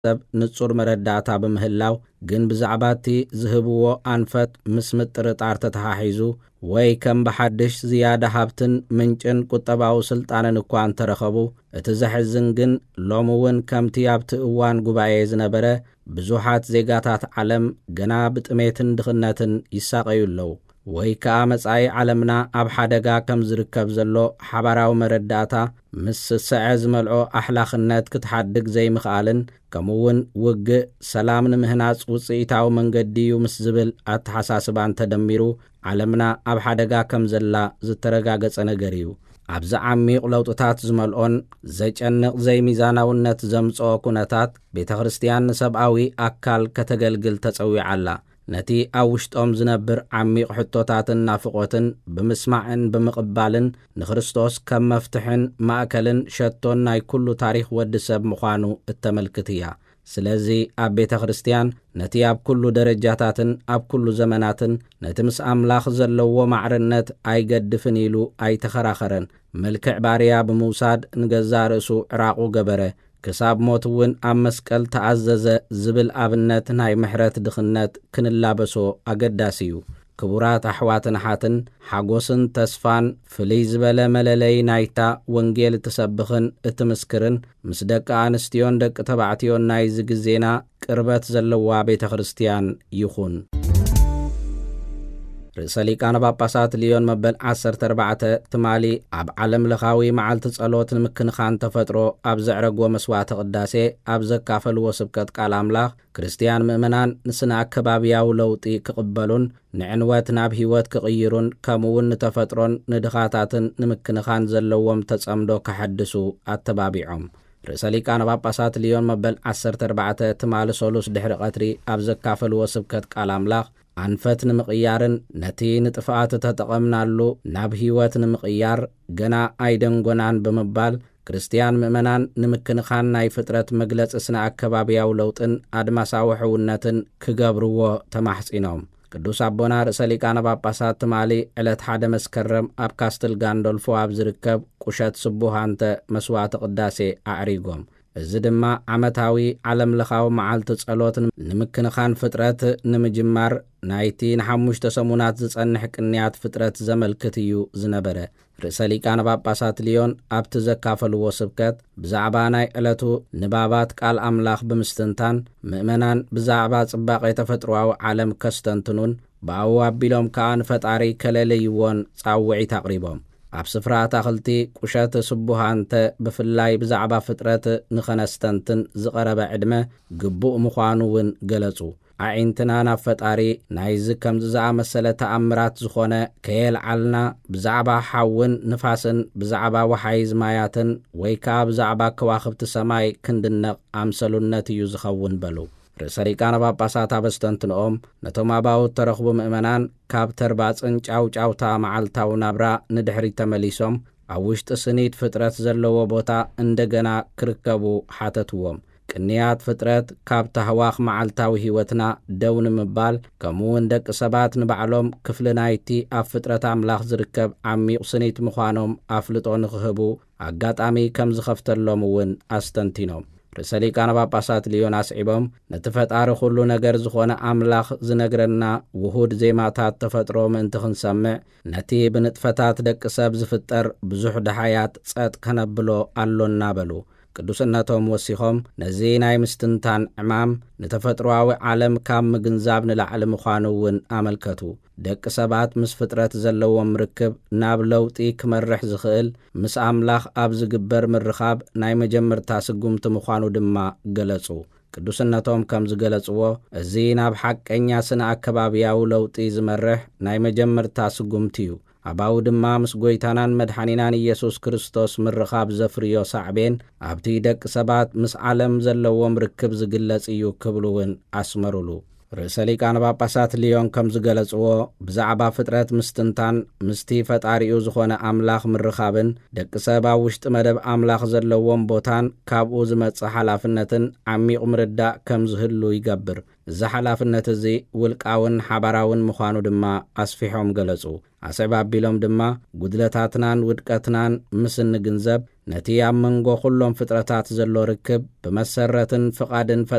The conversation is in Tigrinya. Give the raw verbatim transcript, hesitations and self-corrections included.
ሰብ ንጹር መረዳእታ በምህላው ግን ብዛዕባቲ ዝህብዎ አንፈት ምስ ምጥርጣር ተተሓሒዙ ወይ ከም በሓድሽ ዝያዳ ሃብትን ምንጭን ቁጠባዊ ስልጣንን እኳ እንተረኸቡ እቲ ዘሕዝን ግን ሎምውን ከምቲ ኣብቲ እዋን ጉባኤ ዝነበረ ብዙሓት ዜጋታት ዓለም ገና ብጥሜትን ድኽነትን ይሳቀዩ ኣለዉ ወይ ከዓ መጻኢ ዓለምና ኣብ ሓደጋ ከም ዝርከብ ዘሎ ሓባራዊ መረዳእታ ምስ ስዕዕ ዝመልኦ ኣሕላኽነት ክትሓድግ ዘይምኽኣልን ከምውን ውግእ ሰላም ንምህናጽ ውፅኢታዊ መንገዲ እዩ ምስ ዝብል ኣተሓሳስባ እንተደሚሩ ዓለምና ኣብ ሓደጋ ከም ዘላ ዝተረጋገጸ ነገር እዩ። ኣብዚ ዓሚቕ ለውጥታት ዝመልኦን ዘጨንቕ ዘይሚዛናውነት ዘምጽኦ ኩነታት ቤተ ክርስቲያን ንሰብኣዊ ኣካል ከተገልግል ተጸዊዓላ። ነቲ ኣብ ውሽጦም ዝነብር ዓሚቕ ሕቶታትን ናፍቖትን ብምስማዕን ብምቕባልን ንክርስቶስ ከም መፍትሕን ማእከልን ሸቶን ናይ ኩሉ ታሪኽ ወዲ ሰብ ምዃኑ እተመልክት እያ። ስለዚ ኣብ ቤተ ክርስቲያን ነቲ ኣብ ኩሉ ደረጃታትን ኣብ ኩሉ ዘመናትን ነቲ ምስ ኣምላኽ ዘለዎ ማዕርነት ኣይገድፍን ኢሉ ኣይተኸራኸረን። መልክዕ ባርያ ብምውሳድ ንገዛ ርእሱ ዕራቑ ገበረ። ክሳብ ሞት እውን ኣብ መስቀል ተኣዘዘ ዝብል ኣብነት ናይ ምሕረት ድኽነት ክንላበሶ ኣገዳሲ እዩ። ክቡራት ኣሕዋትን ሓትን ሓጎስን ተስፋን ፍልይ ዝበለ መለለይ ናይታ ወንጌል እትሰብኽን እትምስክርን ምስ ደቂ ኣንስትዮን ደቂ ተባዕትዮን ናይ ዝግዜና ቅርበት ዘለዋ ቤተ ክርስቲያን ይኹን። ርእሰ ሊቃነ ጳጳሳት ሊዮን መበል ዓሰርተ ኣርባዕተ ትማሊ ኣብ ዓለም ለኻዊ መዓልቲ ጸሎት ንምክንኻን ተፈጥሮ ኣብ ዘዕረግዎ መስዋዕቲ ቅዳሴ ኣብ ዘካፈልዎ ስብከት ቃል ኣምላኽ ክርስቲያን ምእመናን ንስነ ኣከባብያዊ ለውጢ ክቕበሉን ንዕንወት ናብ ህይወት ክቕይሩን ከምውን ንተፈጥሮን ንድኻታትን ንምክንኻን ዘለዎም ተጸምዶ ከሐድሱ ኣተባቢዖም። ርእሰ ሊቃነ ጳጳሳት ሊዮን መበል ዓሰርተ ኣርባዕተ ትማሊ ሶሉስ ድሕሪ ቀትሪ ኣብ ዘካፈልዎ ስብከት ቃል ኣምላኽ አንፈት ንምቕያርን ነቲ ንጥፋኣት ተጠቐምናሉ ናብ ህይወት ንምቕያር ገና ኣይደንጎናን ብምባል ክርስቲያን ምእመናን ንምክንኻን ናይ ፍጥረት መግለጽ ስነ ኣከባብያዊ ለውጥን ኣድማሳዊ ሕውነትን ክገብርዎ ተማሕጺኖም። ቅዱስ ኣቦና ርእሰ ሊቃነ ጳጳሳት ትማሊ ዕለት ሓደ መስከረም ኣብ ካስትል ጋንዶልፎ ኣብ ዝርከብ ቁሸት ስቡሃንተ መስዋዕቲ ቅዳሴ ኣዕሪጎም። እዚ ድማ ዓመታዊ ዓለም ለኻዊ መዓልቲ ጸሎት ንምክንኻን ፍጥረት ንምጅማር ናይቲ ንሓሙሽተ ሰሙናት ዝጸንሕ ቅንያት ፍጥረት ዘመልክት እዩ ዝነበረ። ርእሰ ሊቃነ ጳጳሳት ሊዮን ኣብቲ ዘካፈልዎ ስብከት ብዛዕባ ናይ ዕለቱ ንባባት ቃል ኣምላኽ ብምስትንታን ምእመናን ብዛዕባ ጽባቐ ተፈጥሮኣዊ ዓለም ከስተንትኑን ብኣው ኣቢሎም ከዓ ንፈጣሪ ከለለይዎን ጻውዒት ኣቕሪቦም። ኣብ ስፍራ ኣታኽልቲ ቁሸት ስቡሃንተ ብፍላይ ብዛዕባ ፍጥረት ንኸነስተንትን ዝቐረበ ዕድመ ግቡእ ምዃኑ እውን ገለጹ። ኣዒንትና ናብ ፈጣሪ ናይዚ ከምዚ ዝኣመሰለ ተኣምራት ዝኾነ ከየልዓልና ብዛዕባ ሓውን ንፋስን ብዛዕባ ወሓይ ዝማያትን ወይ ከዓ ብዛዕባ ከዋኽብቲ ሰማይ ክንድነቕ ኣምሰሉነት እዩ ዝኸውን በሉ። ርእሰ ሊቃነ ጳጳሳት ኣበስተንትንኦም ነቶም ኣባውት ተረኽቡ ምእመናን ካብ ተርባፅን ጫውጫውታ መዓልታዊ ናብራ ንድሕሪት ተመሊሶም ኣብ ውሽጢ ስኒት ፍጥረት ዘለዎ ቦታ እንደገና ክርከቡ ሓተትዎም። ቅንያት ፍጥረት ካብ ተህዋኽ መዓልታዊ ህይወትና ደው ንምባል ከምውን ደቂ ሰባት ንባዕሎም ክፍሊ ናይቲ ኣብ ፍጥረት ኣምላኽ ዝርከብ ዓሚቕ ስኒት ምዃኖም ኣፍልጦ ንኽህቡ ኣጋጣሚ ከም ዝኸፍተሎም እውን ኣስተንቲኖም። ርእሰ ሊቃነ ጳጳሳት ሊዮን ኣስዒቦም ነቲ ፈጣሪ ኩሉ ነገር ዝኾነ ኣምላኽ ዝነግረና ውሁድ ዜማታት ተፈጥሮ ምእንቲ ክንሰምዕ ነቲ ብንጥፈታት ደቂ ሰብ ዝፍጠር ብዙሕ ድሓያት ጸጥ ከነብሎ ኣሎና በሉ። ቅዱስነቶም ወሲኾም ነዚ ናይ ምስትንታን ዕማም ንተፈጥሮኣዊ ዓለም ካብ ምግንዛብ ንላዕሊ ምዃኑ እውን ኣመልከቱ። ደቂ ሰባት ምስ ፍጥረት ዘለዎም ርክብ ናብ ለውጢ ክመርሕ ዝኽእል ምስ ኣምላኽ ኣብ ዝግበር ምርኻብ ናይ መጀመርታ ስጉምቲ ምዃኑ ድማ ገለጹ። ቅዱስነቶም ከም ዝገለጽዎ እዚ ናብ ሓቀኛ ስነ ኣከባብያዊ ለውጢ ዝመርሕ ናይ መጀመርታ ስጉምቲ እዩ። ኣባው ድማ ምስ ጐይታናን መድሓኒናን ኢየሱስ ክርስቶስ ምርኻብ ዘፍርዮ ሳዕቤን ኣብቲ ደቂ ሰባት ምስ ዓለም ዘለዎም ርክብ ዝግለጽ እዩ ክብሉውን ኣስመሩሉ። ርእሰ ሊቃነ ጳጳሳት ሊዮን ከም ዝገለጽዎ ብዛዕባ ፍጥረት ምስትንታን ምስቲ ፈጣሪኡ ዝኾነ ኣምላኽ ምርኻብን ደቂ ሰብ ኣብ ውሽጢ መደብ ኣምላኽ ዘለዎም ቦታን ካብኡ ዝመጽእ ሓላፍነትን ዓሚቕ ምርዳእ ከም ዝህሉ ይገብር። እዚ ሓላፍነት እዚ ውልቃውን ሓባራውን ምዃኑ ድማ ኣስፊሖም ገለጹ። ኣስዕብ ኣቢሎም ድማ ጉድለታትናን ውድቀትናን ምስ እንግንዘብ ነቲ ኣብ መንጎ ኩሎም ፍጥረታት ዘሎ ርክብ ብመሰረትን ፍቓድን